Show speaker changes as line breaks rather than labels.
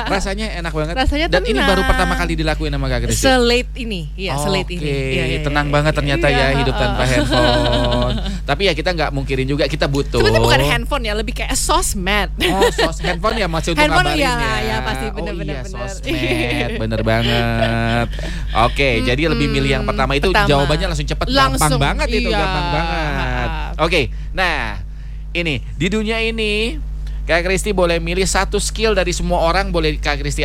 Rasanya enak banget.
Rasanya
Dan ini
tenang.
baru pertama kali dilakuin sama Kak Kristi.
Selate ini, iya selate ini. Iya,
Tenang banget ternyata ya hidup tanpa handphone. Tapi ya kita nggak mungkirin juga kita butuh.
Sebenarnya bukan handphone ya, lebih kayak sosmed.
Handphone ya masih untuk
handphone
kabarin
ya pasti benar-benar.
Sosmed, bener banget. Oke, jadi lebih milih yang pertama itu. Jawabannya langsung cepet, gampang banget itu, gampang banget. Oke, nah ini di dunia ini Kak Kristi boleh milih satu skill dari semua orang, boleh Kak Kristi